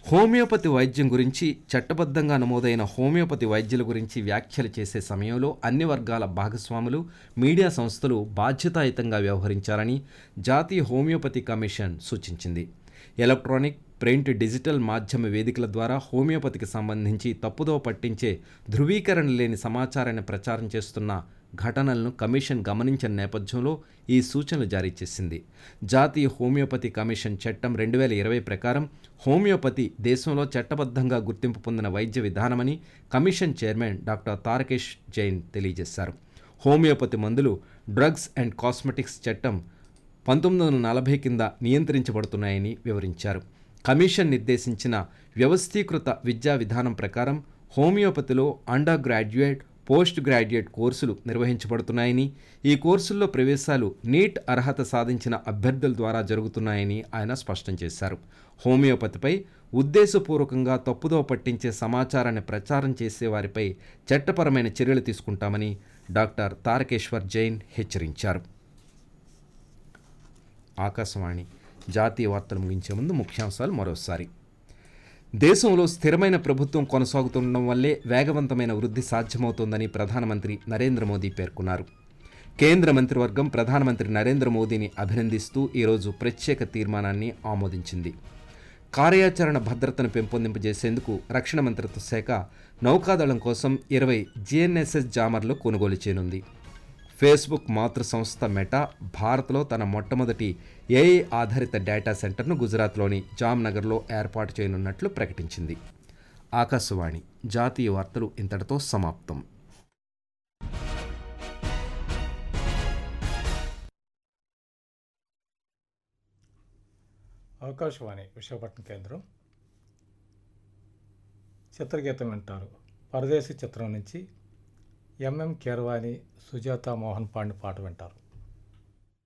Homeopathy వైద్యం గురించి చట్టబద్ధంగా నమోదైన హోమియోపతి వైద్యుల గురించి వ్యాఖ్యలు చేసే సమయంలో అన్ని వర్గాల భాగస్వాములు, మీడియా సంస్థలు బాధ్యతాయుతంగా వ్యవహరించాలని జాతీయ హోమియోపతి కమిషన్ సూచించింది. ఎలక్ట్రానిక్, ప్రింట్, డిజిటల్ మాధ్యమ వేదికల ద్వారా హోమియోపతికి సంబంధించి తప్పుదోవ పట్టించే, ధృవీకరణ లేని సమాచారాన్ని ప్రచారం చేస్తున్న ఘటనలను కమిషన్ గమనించిన నేపథ్యంలో ఈ సూచనలు జారీ చేసింది. జాతీయ హోమియోపతి కమిషన్ చట్టం 2020 ప్రకారం హోమియోపతి దేశంలో చట్టబద్ధంగా గుర్తింపు పొందిన వైద్య విధానమని commission chairman doctor Tarakesh Jain తెలియజేశారు. హోమియోపతి మందులు డ్రగ్స్ అండ్ కాస్మెటిక్స్ చట్టం 1940 కింద నియంత్రించబడుతున్నాయని వివరించారు. కమిషన్ నిర్దేశించిన వ్యవస్థీకృత విద్యా విధానం ప్రకారం హోమియోపతిలో అండర్ గ్రాడ్యుయేట్, పోస్ట్ గ్రాడ్యుయేట్ కోర్సులు నిర్వహించబడుతున్నాయని, ఈ కోర్సుల్లో ప్రవేశాలు నీట్ అర్హత సాధించిన అభ్యర్థుల ద్వారా జరుగుతున్నాయని ఆయన స్పష్టం చేశారు. హోమియోపతిపై ఉద్దేశపూర్వకంగా తప్పుదోవ పట్టించే సమాచారాన్ని ప్రచారం చేసే వారిపై చట్టపరమైన చర్యలు తీసుకుంటామని డాక్టర్ తారకేశ్వర్ జైన్ హెచ్చరించారు. ఆకాశవాణి జాతీయ వార్తలు ముగించే ముందు ముఖ్యాంశాలు మరోసారి. దేశంలో స్థిరమైన ప్రభుత్వం కొనసాగుతుండడం వల్లే వేగవంతమైన వృద్ధి సాధ్యమవుతోందని ప్రధానమంత్రి నరేంద్ర మోదీ పేర్కొన్నారు. కేంద్ర మంత్రివర్గం ప్రధానమంత్రి నరేంద్ర మోదీని అభినందిస్తూ ఈరోజు ప్రత్యేక తీర్మానాన్ని ఆమోదించింది. కార్యాచరణ భద్రతను పెంపొందింపజేసేందుకు రక్షణ మంత్రిత్వ శాఖ నౌకాదళం కోసం 20 GNSS జామర్లు కొనుగోలు చేయనుంది. ఫేస్బుక్ మాతృ సంస్థ మెటా భారత్లో తన మొట్టమొదటి AI ఆధారిత డేటా సెంటర్ను గుజరాత్లోని జామ్నగర్లో ఏర్పాటు చేయనున్నట్లు ప్రకటించింది. ఆకాశవాణి జాతీయ వార్తలు ఇంతటితో సమాప్తం. ఆకాశవాణి విశాఖపట్నం కేంద్రం. చిత్రగీతం వింటారు. పరదేశీ చిత్రం నుంచి MM కీరవాణి, సుజాత మోహన్ పాడిన పాట వింటారు.